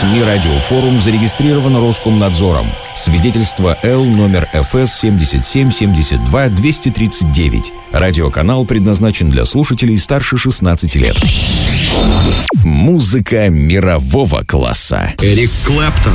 СМИ «Радиофорум» зарегистрировано Роскомнадзором. Свидетельство Л номер ФС 77-72-239. Радиоканал предназначен для слушателей старше 16 лет. Музыка мирового класса. Эрик Клэптон,